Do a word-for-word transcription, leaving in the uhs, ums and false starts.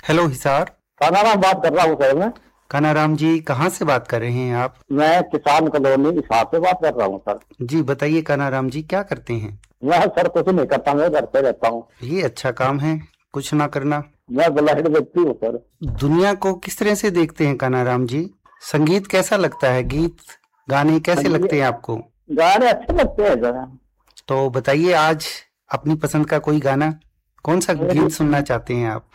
Hello Hisar. Kanaram बात कर रहा हूँ सर मैं। कानाराम जी, कहाँ से बात कर रहे हैं आप? मैं किसान कॉलोनी हिसार से बात कर रहा हूँ सर। जी बताइए कानाराम जी, क्या करते हैं? मैं सर कुछ नहीं करता, मैं घर पे रहता हूँ। ये अच्छा काम है, कुछ ना करना। मैं ब्लाइंड व्यक्ति हूँ सर। दुनिया को किस तरह से देखते हैं कानाराम जी? संगीत कैसा लगता है? गीत गाने हाँ कैसे जी, लगते हैं आपको? गाने अच्छे लगते हैं सर। तो बताइए आज अपनी पसंद का कोई गाना, कौन सा मेरी गीत सुनना चाहते हैं आप?